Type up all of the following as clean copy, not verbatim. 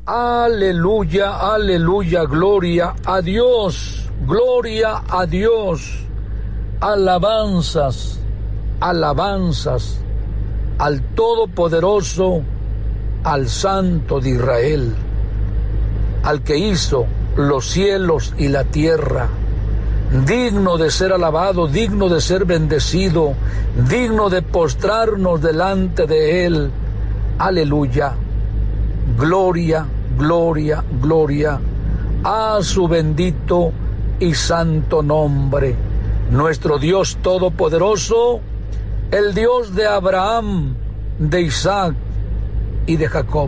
Aleluya, aleluya, gloria a Dios, gloria a Dios. Alabanzas, alabanzas al Todopoderoso, al Santo de Israel, al que hizo los cielos y la tierra, digno de ser alabado, digno de ser bendecido, digno de postrarnos delante de Él. Aleluya, gloria, gloria, gloria a su bendito y santo nombre. Nuestro Dios Todopoderoso, el Dios de Abraham, de Isaac y de Jacob,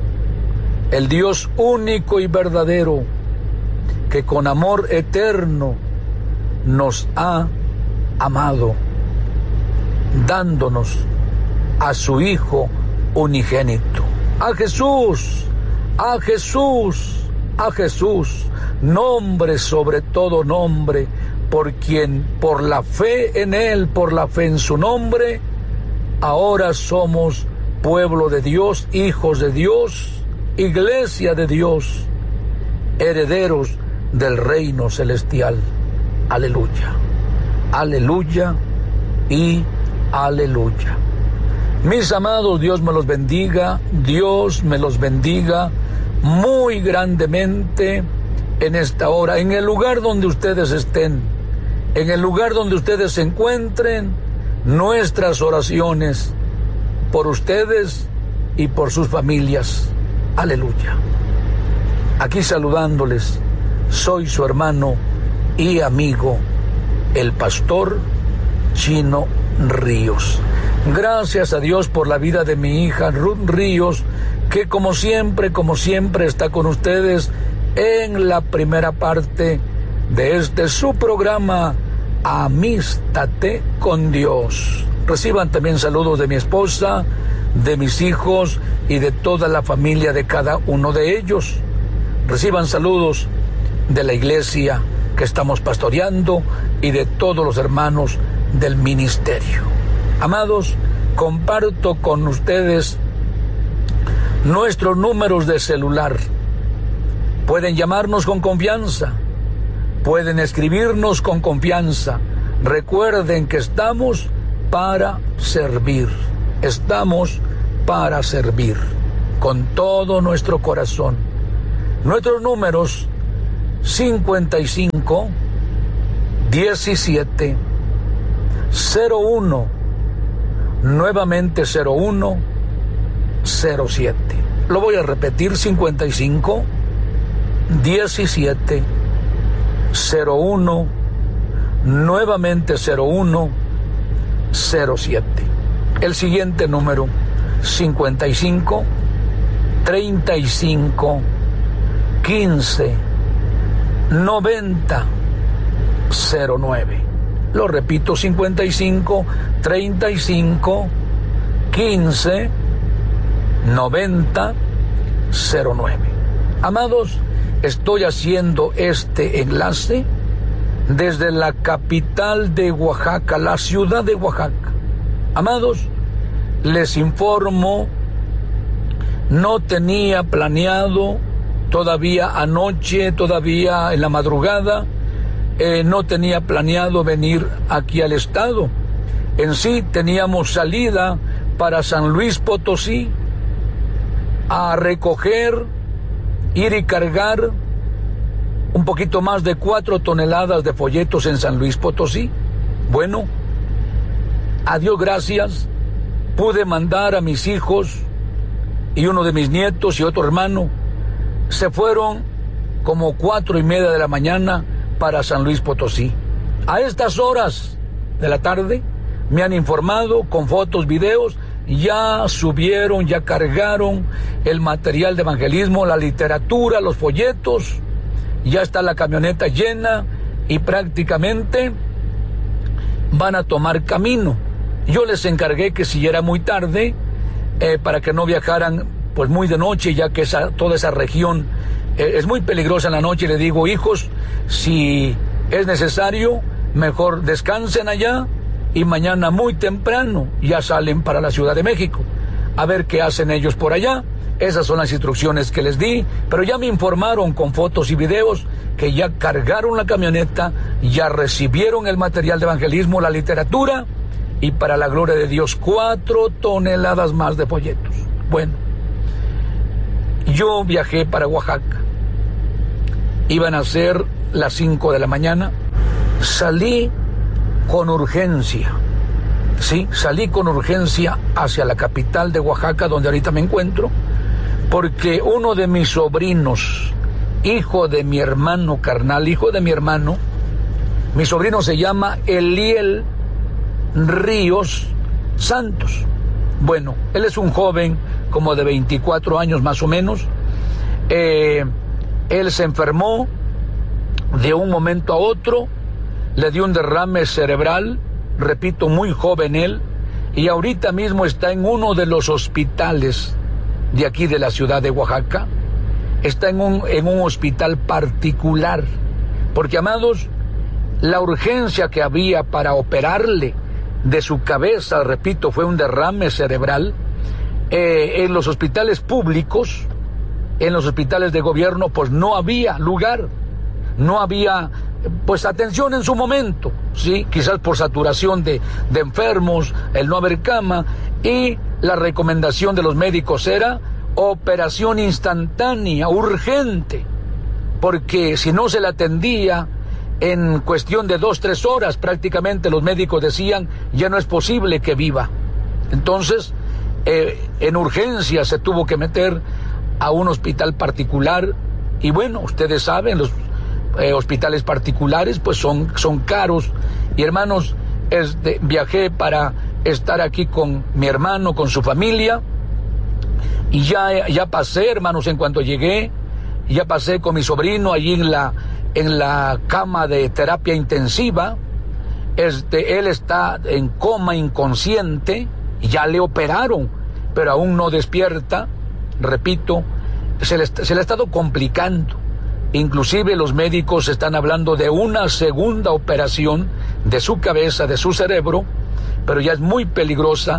el Dios único y verdadero, que con amor eterno nos ha amado, dándonos a su Hijo unigénito, a Jesús, a Jesús, a Jesús, nombre sobre todo nombre, por quien, por la fe en Él, por la fe en su nombre, ahora somos pueblo de Dios, hijos de Dios, iglesia de Dios, herederos del reino celestial. Aleluya, aleluya y aleluya. Mis amados, Dios me los bendiga, Dios me los bendiga muy grandemente en esta hora, en el lugar donde ustedes estén, en el lugar donde ustedes se encuentren. Nuestras oraciones por ustedes y por sus familias. Aleluya. Aquí saludándoles, soy su hermano y amigo, el pastor Chino Ríos. Gracias a Dios por la vida de mi hija Ruth Ríos, que como siempre está con ustedes en la primera parte de este su programa Amístate con Dios. Reciban también saludos de mi esposa, de mis hijos y de toda la familia de cada uno de ellos. Reciban saludos de la iglesia que estamos pastoreando y de todos los hermanos del ministerio. Amados, comparto con ustedes nuestros números de celular. Pueden llamarnos con confianza, pueden escribirnos con confianza. Recuerden que estamos para servir, estamos para servir con todo nuestro corazón. Nuestros números: 55 17 01, nuevamente 01 07. Lo voy a repetir: 55 17 01, nuevamente 01 07. El siguiente número: 55 35 15 90 09. Lo repito: 55 35 15 90 09. Amados, estoy haciendo este enlace desde la capital de Oaxaca, la ciudad de Oaxaca. Amados, les informo, no tenía planeado todavía anoche, todavía en la madrugada, no tenía planeado venir aquí al estado. En sí teníamos salida para San Luis Potosí a recoger, ir y cargar un poquito más de 4 toneladas de folletos en San Luis Potosí. Bueno, a Dios gracias, pude mandar a mis hijos y uno de mis nietos y otro hermano. Se fueron como 4:30 de la mañana para San Luis Potosí. A estas horas de la tarde me han informado con fotos, videos, ya subieron, ya cargaron el material de evangelismo, la literatura, los folletos, ya está la camioneta llena y prácticamente van a tomar camino. Yo les encargué que si era muy tarde, para que no viajaran pues muy de noche, ya que toda esa región es muy peligrosa en la noche. Le digo: hijos, si es necesario, mejor descansen allá y mañana muy temprano ya salen para la Ciudad de México. A ver qué hacen ellos por allá. Esas son las instrucciones que les di, pero ya me informaron con fotos y videos que ya cargaron la camioneta, ya recibieron el material de evangelismo, la literatura, y para la gloria de Dios, 4 toneladas más de folletos. Bueno, yo viajé para Oaxaca. Iban a ser las 5 de la mañana. Salí con urgencia. Sí, salí con urgencia hacia la capital de Oaxaca, donde ahorita me encuentro, porque uno de mis sobrinos, hijo de mi hermano carnal, hijo de mi hermano, mi sobrino se llama Eliel Ríos Santos. Bueno, él es un joven como de 24 años más o menos. Él se enfermó de un momento a otro, le dio un derrame cerebral, repito, muy joven él, y ahorita mismo está en uno de los hospitales de aquí de la ciudad de Oaxaca. Está en un hospital particular, porque, amados, la urgencia que había para operarle de su cabeza, repito, fue un derrame cerebral. En los hospitales públicos, en los hospitales de gobierno, pues no había lugar, no había pues atención en su momento, sí, quizás por saturación de enfermos, el no haber cama, y la recomendación de los médicos era operación instantánea, urgente, porque si no se la atendía en cuestión de 2-3 horas, prácticamente los médicos decían, ya no es posible que viva. Entonces, en urgencia se tuvo que meter a un hospital particular, y bueno, ustedes saben, los hospitales particulares pues son caros. Y hermanos, viajé para estar aquí con mi hermano, con su familia, y ya pasé, hermanos, en cuanto llegué, ya pasé con mi sobrino allí en la cama de terapia intensiva. Él está en coma, inconsciente, ya le operaron, pero aún no despierta. Repito, se le ha estado complicando. Inclusive los médicos están hablando de una segunda operación de su cabeza, de su cerebro, pero ya es muy peligrosa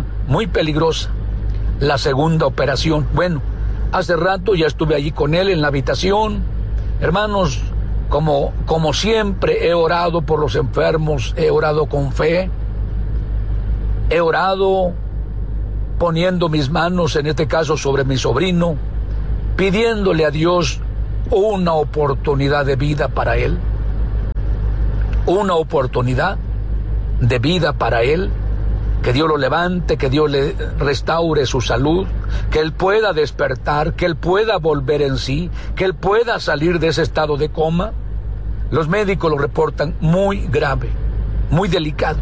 la segunda operación. Bueno, hace rato ya estuve allí con él en la habitación. Hermanos, como siempre he orado por los enfermos, he orado con fe, he orado poniendo mis manos, en este caso sobre mi sobrino, pidiéndole a Dios una oportunidad de vida para él, una oportunidad de vida para él, que Dios lo levante, que Dios le restaure su salud, que él pueda despertar, que él pueda volver en sí, que él pueda salir de ese estado de coma. Los médicos lo reportan muy grave, muy delicado.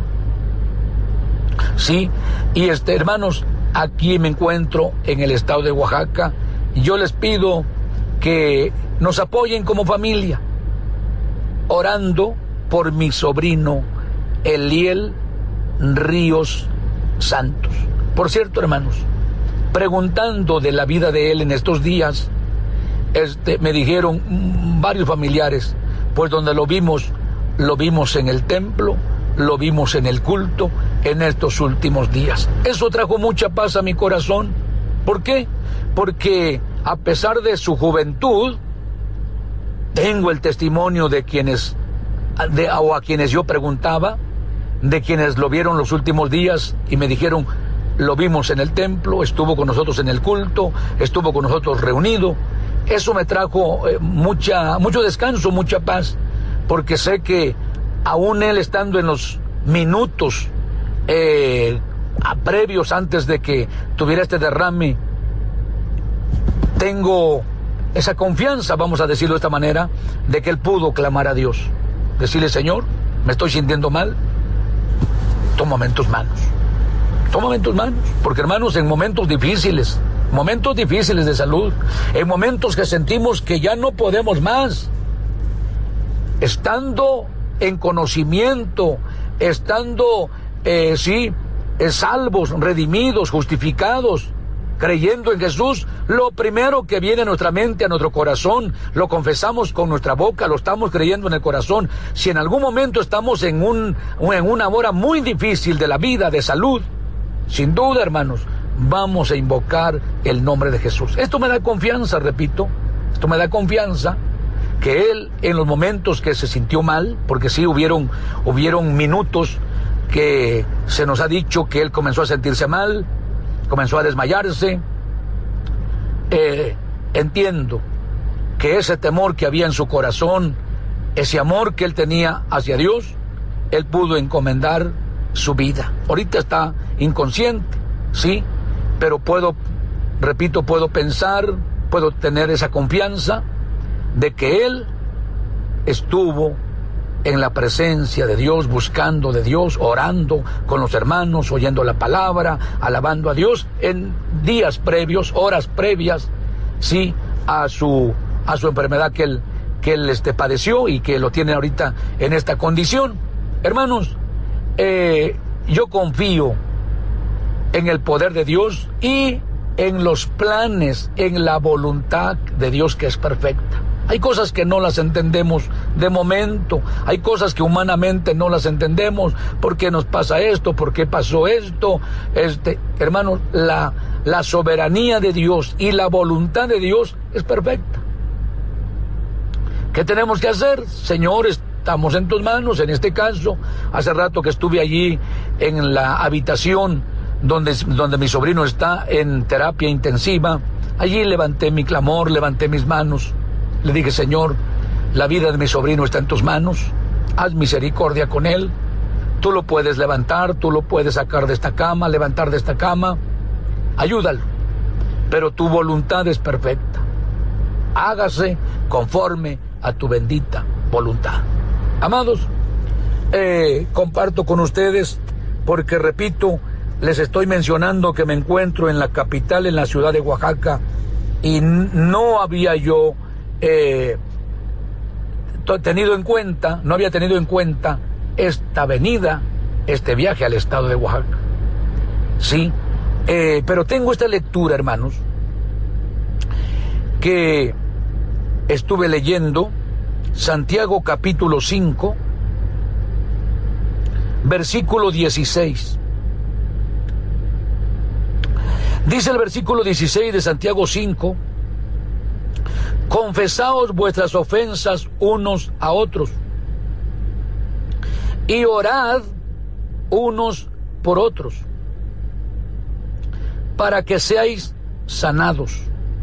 Sí, y hermanos, aquí me encuentro en el estado de Oaxaca, y yo les pido que nos apoyen como familia, orando por mi sobrino Eliel Ríos Santos. Por cierto, hermanos, preguntando de la vida de él en estos días, me dijeron varios familiares, pues donde lo vimos en el templo, lo vimos en el culto en estos últimos días. Eso trajo mucha paz a mi corazón. ¿Por qué? Porque a pesar de su juventud, tengo el testimonio de quienes, o a quienes yo preguntaba, de quienes lo vieron los últimos días y me dijeron, lo vimos en el templo, estuvo con nosotros en el culto, estuvo con nosotros reunido. Eso me trajo mucho descanso, mucha paz, porque sé que aún él estando en los minutos previos antes de que tuviera este derrame, tengo esa confianza, vamos a decirlo de esta manera, de que él pudo clamar a Dios, decirle, Señor, me estoy sintiendo mal, tómame en tus manos, porque hermanos, en momentos difíciles de salud, en momentos que sentimos que ya no podemos más, estando en conocimiento, estando, salvos, redimidos, justificados, creyendo en Jesús, lo primero que viene a nuestra mente, a nuestro corazón, lo confesamos con nuestra boca, lo estamos creyendo en el corazón. Si en algún momento estamos en una hora muy difícil de la vida, de salud, sin duda, hermanos, vamos a invocar el nombre de Jesús. Esto me da confianza, repito, esto me da confianza que él, en los momentos que se sintió mal, porque sí hubieron minutos que se nos ha dicho que él comenzó a sentirse mal, comenzó a desmayarse. Entiendo que ese temor que había en su corazón, ese amor que él tenía hacia Dios, él pudo encomendar su vida. Ahorita está inconsciente, sí, pero puedo pensar, puedo tener esa confianza de que él estuvo en la presencia de Dios, buscando de Dios, orando con los hermanos, oyendo la palabra, alabando a Dios en días previos, horas previas, sí, a su enfermedad que él padeció y que lo tiene ahorita en esta condición. Hermanos, yo confío en el poder de Dios y en los planes, en la voluntad de Dios que es perfecta. Hay cosas que no las entendemos de momento, hay cosas que humanamente no las entendemos. ¿Por qué nos pasa esto? ¿Por qué pasó esto? Hermanos, la soberanía de Dios y la voluntad de Dios es perfecta. ¿Qué tenemos que hacer? Señor, estamos en tus manos. En este caso, hace rato que estuve allí en la habitación donde mi sobrino está en terapia intensiva, allí levanté mi clamor, levanté mis manos. Le dije, Señor, la vida de mi sobrino está en tus manos, haz misericordia con él, tú lo puedes levantar, tú lo puedes sacar de esta cama, levantar de esta cama, ayúdalo, pero tu voluntad es perfecta, hágase conforme a tu bendita voluntad. Amados, comparto con ustedes porque, repito, les estoy mencionando que me encuentro en la capital, en la ciudad de Oaxaca, y no había yo no había tenido en cuenta esta venida, este viaje al estado de Oaxaca. Sí, pero tengo esta lectura, hermanos, que estuve leyendo, Santiago capítulo 5, versículo 16. Dice el versículo 16 de Santiago 5, confesaos vuestras ofensas unos a otros y orad unos por otros para que seáis sanados.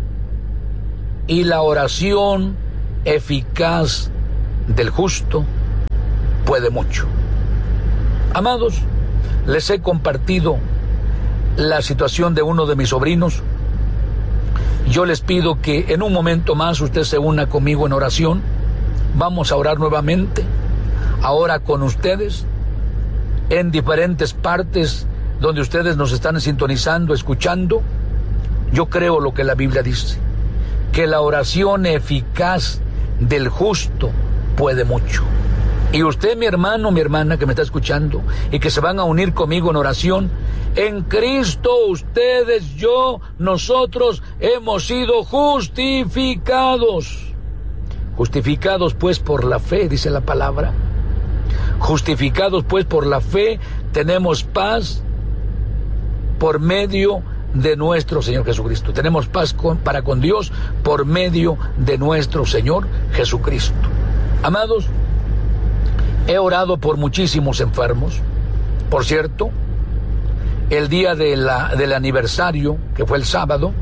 Y la oración eficaz del justo puede mucho. Amados, les he compartido la situación de uno de mis sobrinos. Yo les pido que en un momento más usted se una conmigo en oración. Vamos a orar nuevamente, ahora con ustedes, en diferentes partes donde ustedes nos están sintonizando, escuchando. Yo creo lo que la Biblia dice, que la oración eficaz del justo puede mucho. Y usted, mi hermano, mi hermana que me está escuchando y que se van a unir conmigo en oración, en Cristo ustedes, yo, nosotros hemos sido justificados. Justificados pues por la fe, dice la palabra. Justificados pues por la fe, tenemos paz por medio de nuestro Señor Jesucristo. Tenemos paz para con Dios por medio de nuestro Señor Jesucristo. Amados, he orado por muchísimos enfermos. Por cierto, el día del aniversario, que fue el sábado,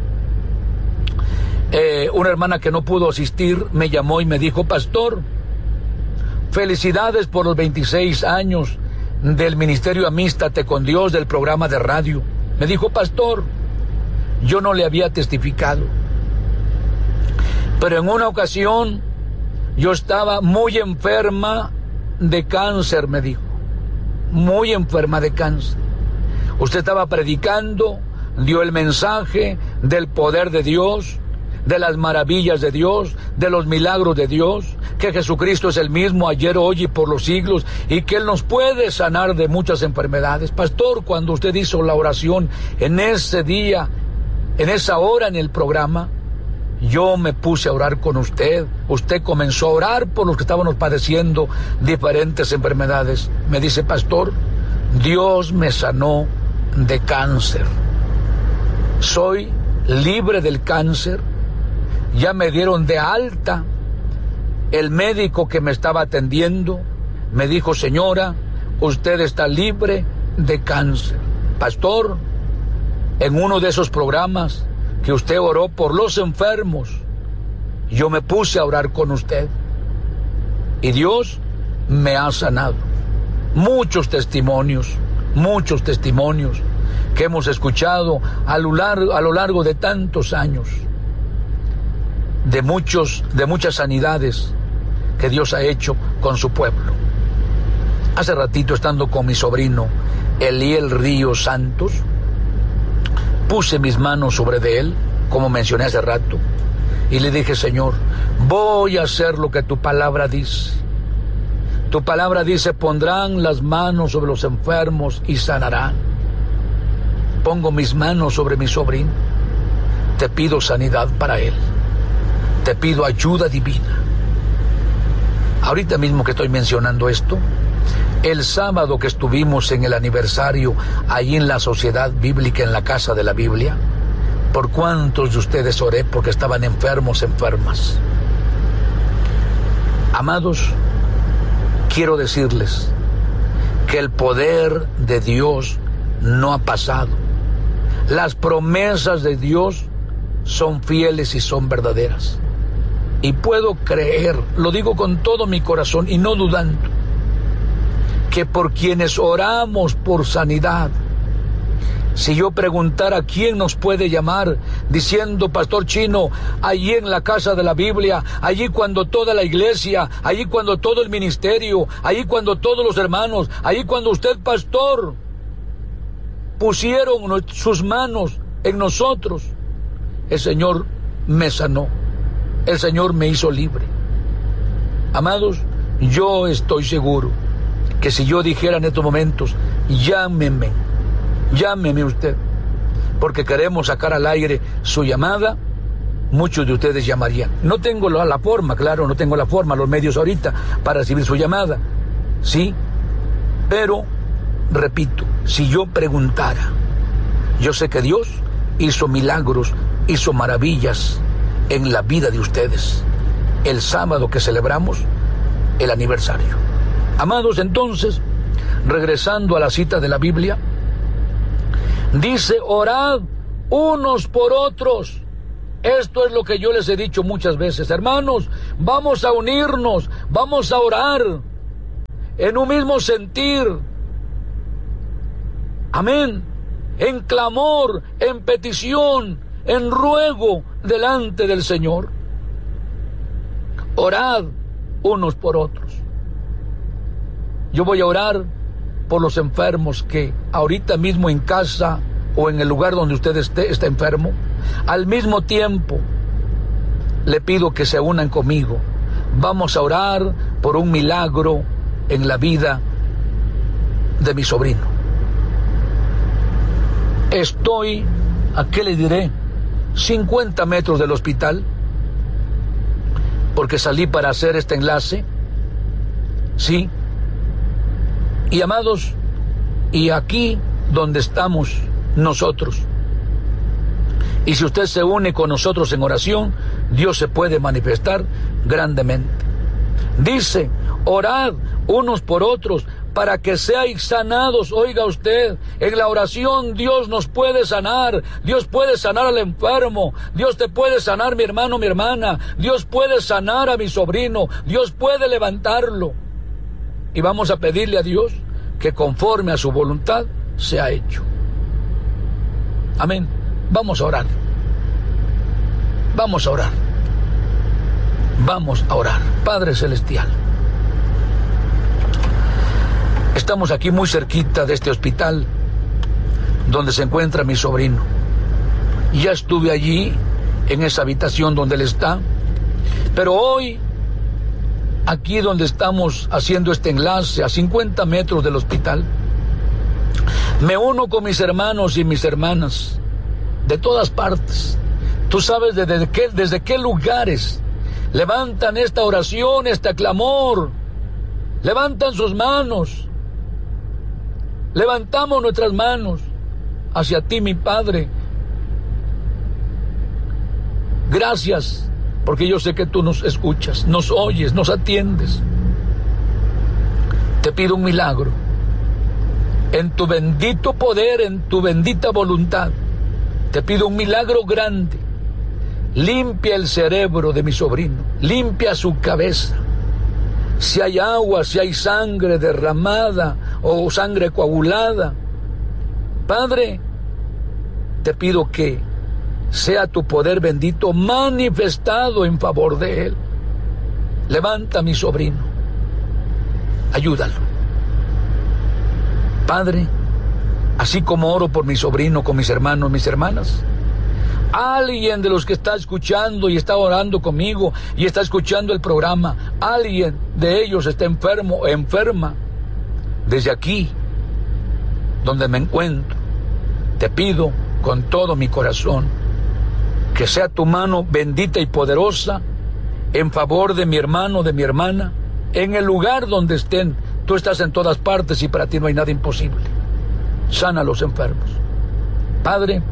una hermana que no pudo asistir me llamó y me dijo: pastor, felicidades por los 26 años del Ministerio Amístate con Dios, del programa de radio. Me dijo: pastor, yo no le había testificado, pero en una ocasión yo estaba muy enferma de cáncer, me dijo, muy enferma de cáncer. Usted estaba predicando, dio el mensaje del poder de Dios, de las maravillas de Dios, de los milagros de Dios, que Jesucristo es el mismo ayer, hoy y por los siglos, y que Él nos puede sanar de muchas enfermedades. Pastor, cuando usted hizo la oración en ese día, en esa hora en el programa, yo me puse a orar con usted. Usted comenzó a orar por los que estábamos padeciendo diferentes enfermedades. Me dice: pastor, Dios me sanó de cáncer. Soy libre del cáncer. Ya me dieron de alta. El médico que me estaba atendiendo me dijo: señora, usted está libre de cáncer. Pastor, en uno de esos programas que usted oró por los enfermos, yo me puse a orar con usted y Dios me ha sanado. Muchos testimonios que hemos escuchado a lo largo de tantos años, de muchas sanidades que Dios ha hecho con su pueblo. Hace ratito, estando con mi sobrino Eliel Ríos Santos, puse mis manos sobre de él, como mencioné hace rato, y le dije: Señor, voy a hacer lo que tu palabra dice. Tu palabra dice: pondrán las manos sobre los enfermos y sanarán. Pongo mis manos sobre mi sobrino. Te pido sanidad para él. Te pido ayuda divina. Ahorita mismo que estoy mencionando esto, el sábado que estuvimos en el aniversario ahí en la Sociedad Bíblica, en la Casa de la Biblia, ¿por cuántos de ustedes oré porque estaban enfermos, enfermas? Amados, quiero decirles que el poder de Dios no ha pasado. Las promesas de Dios son fieles y son verdaderas. Y puedo creer, lo digo con todo mi corazón y no dudando, que por quienes oramos por sanidad, si yo preguntara quién nos puede llamar diciendo: Pastor Chino, allí en la Casa de la Biblia, allí cuando toda la iglesia, allí cuando todo el ministerio, allí cuando todos los hermanos, allí cuando usted, pastor, pusieron sus manos en nosotros, el Señor me sanó, el Señor me hizo libre. Amados, yo estoy seguro que si yo dijera en estos momentos: llámeme usted, porque queremos sacar al aire su llamada, muchos de ustedes llamarían. No tengo la forma, claro, no tengo la forma, los medios ahorita para recibir su llamada, sí, pero repito, si yo preguntara, yo sé que Dios hizo milagros, hizo maravillas en la vida de ustedes el sábado que celebramos el aniversario. Amados, entonces, regresando a la cita de la Biblia, dice: orad unos por otros. Esto es lo que yo les he dicho muchas veces. Hermanos, vamos a unirnos, vamos a orar en un mismo sentir. Amén. En clamor, en petición, en ruego delante del Señor. Orad unos por otros. Yo voy a orar por los enfermos que ahorita mismo en casa o en el lugar donde usted está enfermo. Al mismo tiempo, le pido que se unan conmigo. Vamos a orar por un milagro en la vida de mi sobrino. Estoy, ¿a qué le diré? 50 metros del hospital, porque salí para hacer este enlace. Sí. Y amados, y aquí donde estamos nosotros, y si usted se une con nosotros en oración, Dios se puede manifestar grandemente. Dice: orad unos por otros para que seáis sanados. Oiga usted, en la oración Dios nos puede sanar. Dios puede sanar al enfermo. Dios te puede sanar, mi hermano, mi hermana. Dios puede sanar a mi sobrino. Dios puede levantarlo. Y vamos a pedirle a Dios que conforme a su voluntad sea hecho. Amén. Vamos a orar. Vamos a orar. Vamos a orar. Padre Celestial, estamos aquí muy cerquita de este hospital donde se encuentra mi sobrino. Ya estuve allí en esa habitación donde él está, pero hoy, aquí donde estamos haciendo este enlace, a 50 metros del hospital, me uno con mis hermanos y mis hermanas de todas partes. Tú sabes desde qué lugares levantan esta oración, este clamor, levantan sus manos. Levantamos nuestras manos hacia ti, mi Padre, Gracias, porque yo sé que tú nos escuchas, nos oyes, nos atiendes. Te pido un milagro. En tu bendito poder, en tu bendita voluntad, te pido un milagro grande. Limpia el cerebro de mi sobrino, limpia su cabeza. Si hay agua, si hay sangre derramada o sangre coagulada, Padre, te pido que sea tu poder bendito manifestado en favor de él. Levanta a mi sobrino, ayúdalo. Padre, así como oro por mi sobrino, con mis hermanos, mis hermanas, alguien de los que está escuchando y está orando conmigo y está escuchando el programa, alguien de ellos está enfermo o enferma, desde aquí, donde me encuentro, te pido con todo mi corazón que sea tu mano bendita y poderosa en favor de mi hermano, de mi hermana, en el lugar donde estén. Tú estás en todas partes y para ti no hay nada imposible. Sana a los enfermos. Padre,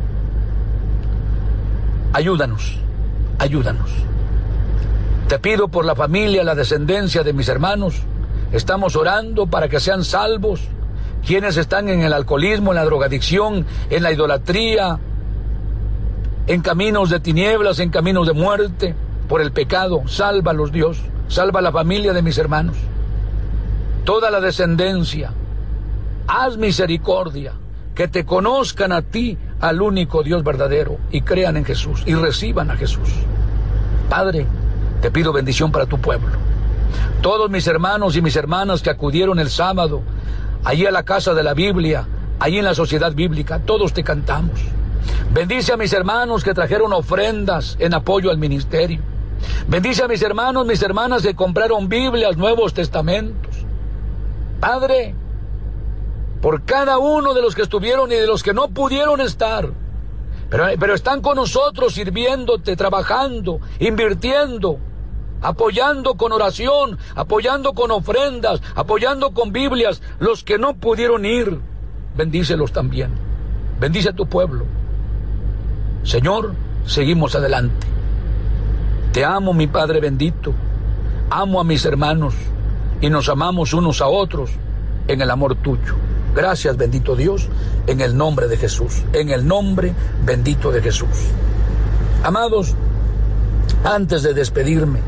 ayúdanos, ayúdanos. Te pido por la familia, la descendencia de mis hermanos. Estamos orando para que sean salvos quienes están en el alcoholismo, en la drogadicción, en la idolatría, en caminos de tinieblas, en caminos de muerte, por el pecado. Sálvalos, Dios. Salva a la familia de mis hermanos. Toda la descendencia. Haz misericordia. Que te conozcan a ti, al único Dios verdadero, y crean en Jesús, y reciban a Jesús. Padre, te pido bendición para tu pueblo. Todos mis hermanos y mis hermanas que acudieron el sábado, allí a la casa de la Biblia, allí en la sociedad bíblica, todos te cantamos. Bendice a mis hermanos que trajeron ofrendas en apoyo al ministerio. Bendice a mis hermanos, mis hermanas que compraron Biblias, Nuevos Testamentos. Padre, por cada uno de los que estuvieron y de los que no pudieron estar, pero están con nosotros sirviéndote, trabajando, invirtiendo, apoyando con oración, apoyando con ofrendas, apoyando con Biblias. Los que no pudieron ir, bendícelos también. Bendice a tu pueblo. Señor, seguimos adelante. Te amo, mi Padre bendito. Amo a mis hermanos y nos amamos unos a otros en el amor tuyo. Gracias, bendito Dios, en el nombre de Jesús, en el nombre bendito de Jesús. Amados, antes de despedirme,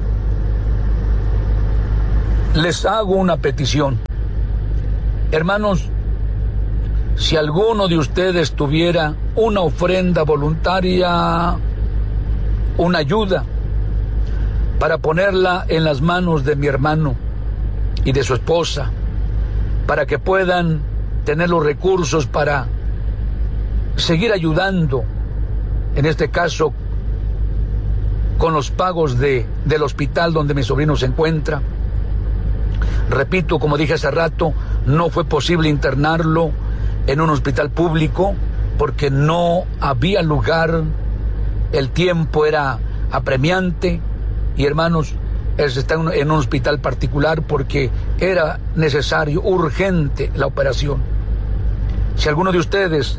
les hago una petición. Hermanos, si alguno de ustedes tuviera una ofrenda voluntaria, una ayuda, para ponerla en las manos de mi hermano y de su esposa, para que puedan tener los recursos para seguir ayudando, en este caso, con los pagos del hospital donde mi sobrino se encuentra. Repito, como dije hace rato, no fue posible internarlo en un hospital público porque no había lugar, el tiempo era apremiante y, hermanos, él está en un hospital particular porque era necesario, urgente la operación. Si alguno de ustedes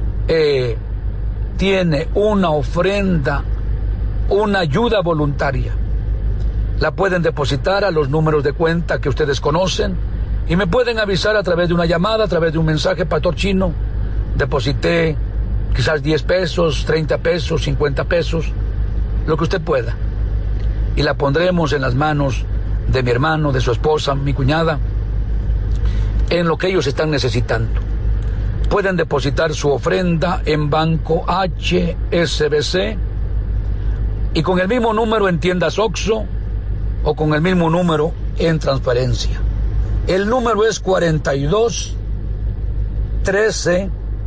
tiene una ofrenda, una ayuda voluntaria, la pueden depositar a los números de cuenta que ustedes conocen y me pueden avisar a través de una llamada, a través de un mensaje: Pastor Chino, deposité quizás 10 pesos, 30 pesos, 50 pesos, lo que usted pueda. Y la pondremos en las manos de mi hermano, de su esposa, mi cuñada, en lo que ellos están necesitando. Pueden depositar su ofrenda en Banco HSBC y con el mismo número en tiendas Oxxo o con el mismo número en transferencia. El número es 42 13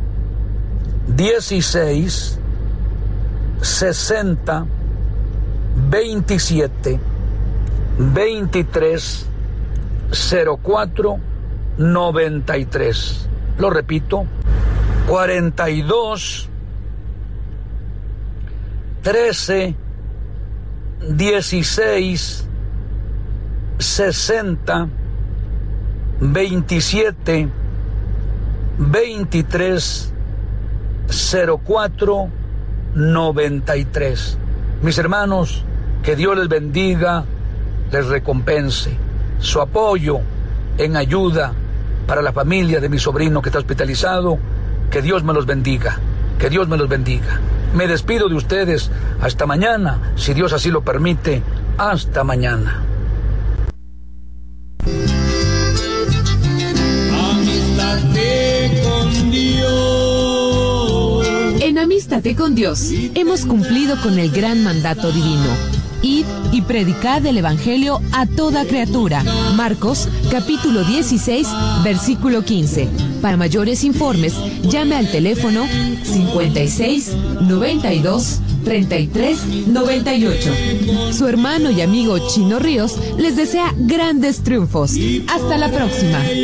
16 60 27 23 04 93. Lo repito: 42 13 16 60 27 23 04 93. Mis hermanos, que Dios les bendiga, les recompense. Su apoyo en ayuda para la familia de mi sobrino que está hospitalizado, que Dios me los bendiga, que Dios me los bendiga. Me despido de ustedes hasta mañana, si Dios así lo permite, hasta mañana. Amístate con Dios. En Amístate con Dios hemos cumplido con el gran mandato divino. Id y predicad el Evangelio a toda criatura. Marcos, capítulo 16, versículo 15. Para mayores informes, llame al teléfono 56 92 33 98. Su hermano y amigo Chino Ríos les desea grandes triunfos. Hasta la próxima.